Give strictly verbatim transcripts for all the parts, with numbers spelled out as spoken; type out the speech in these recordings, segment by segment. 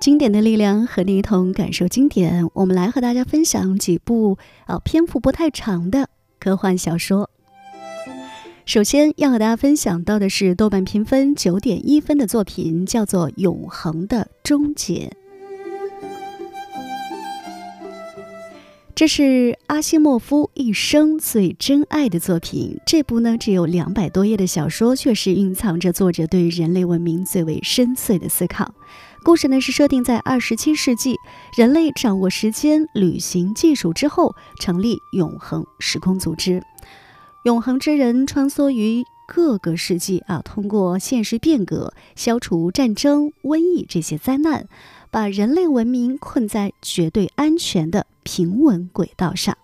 经典的力量，和你一同感受经典。我们来和大家分享几部呃篇幅不太长的科幻小说。首先要和大家分享到的是豆瓣评分九点一分的作品，叫做《永恒的终结》。这是阿西莫夫一生最珍爱的作品。这部呢只有两百多页的小说，确实蕴藏着作者对人类文明最为深邃的思考。故事呢是设定在二十七世纪，人类掌握时间旅行技术之后，成立永恒时空组织。永恒之人穿梭于各个世纪啊，通过现实变革，消除战争、瘟疫这些灾难，把人类文明困在绝对安全的平稳轨道上。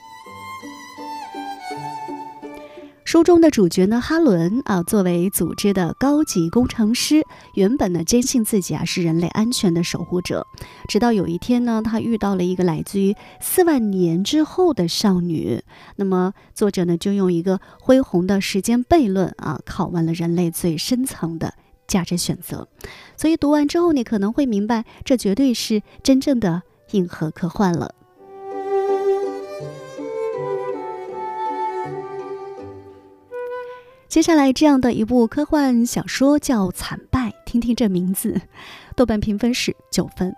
书中的主角呢，哈伦啊，作为组织的高级工程师，原本呢坚信自己啊是人类安全的守护者。直到有一天呢，他遇到了一个来自于四万年之后的少女。那么作者呢就用一个恢宏的时间悖论啊，拷问了人类最深层的价值选择。所以读完之后，你可能会明白，这绝对是真正的硬核科幻了。接下来这样的一部科幻小说叫《惨败》，听听这名字，豆瓣评分是九分。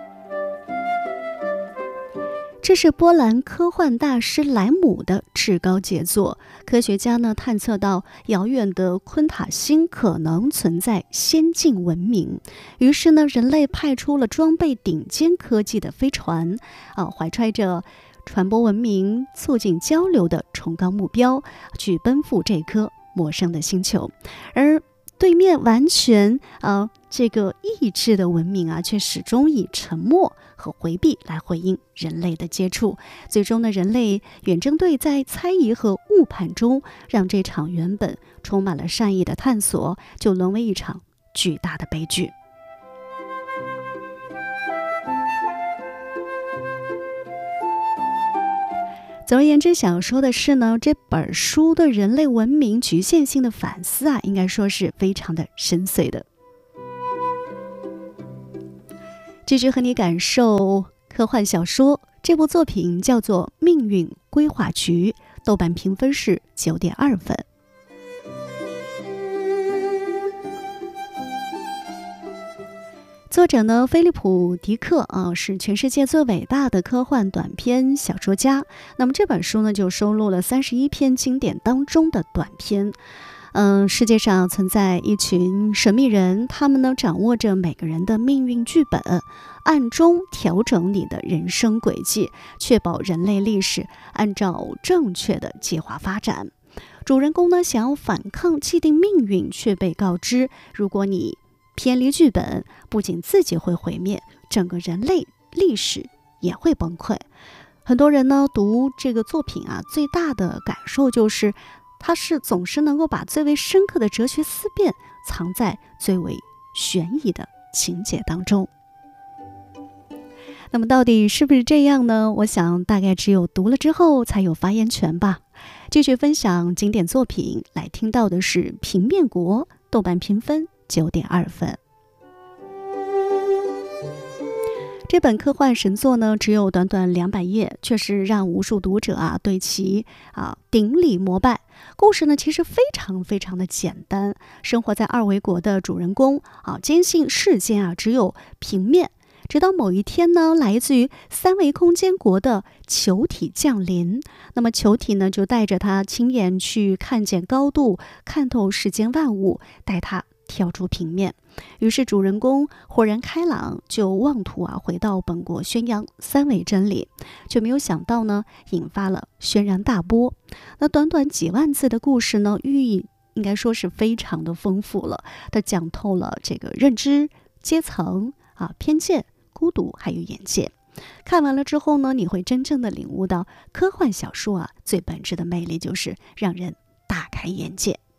这是波兰科幻大师莱姆的至高杰作。科学家呢探测到遥远的昆塔星可能存在先进文明，于是呢人类派出了装备顶尖科技的飞船，啊，怀揣着传播文明、促进交流的崇高目标，去奔赴这颗陌生的星球。而对面完全呃这个意志的文明啊，却始终以沉默和回避来回应人类的接触。最终呢，人类远征队在猜疑和误判中，让这场原本充满了善意的探索，就沦为一场巨大的悲剧。总而言之，想说的是呢，这本书对人类文明局限性的反思啊，应该说是非常的深邃的。继续和你感受科幻小说，这部作品叫做《命运规划局》，豆瓣评分是九点二分。作者呢，菲利普·迪克啊，是全世界最伟大的科幻短篇小说家。那么这本书呢，就收录了三十一篇经典当中的短篇。嗯，世界上存在一群神秘人，他们呢掌握着每个人的命运剧本，暗中调整你的人生轨迹，确保人类历史按照正确的计划发展。主人公呢想要反抗既定命运，却被告知，如果你偏离剧本，不仅自己会毁灭，整个人类历史也会崩溃。很多人呢读这个作品啊，最大的感受就是它是总是能够把最为深刻的哲学思辨藏在最为悬疑的情节当中。那么到底是不是这样呢？我想大概只有读了之后才有发言权吧。继续分享经典作品，来听到的是《平面国》，豆瓣评分九点二分。这本科幻神作呢，只有短短两百页，却是让无数读者啊对其啊顶礼膜拜。故事呢，其实非常非常的简单。生活在二维国的主人公啊，坚信世间啊只有平面。直到某一天呢，来自于三维空间国的球体降临，那么球体呢就带着他亲眼去看见高度，看透世间万物，带他跳出平面。于是主人公豁然开朗，就妄图啊回到本国宣扬三维真理，却没有想到呢，引发了轩然大波。那短短几万字的故事呢，寓意应该说是非常的丰富了。它讲透了这个认知、阶层啊、偏见、孤独还有眼界。看完了之后呢，你会真正的领悟到科幻小说啊最本质的魅力就是让人大开眼界。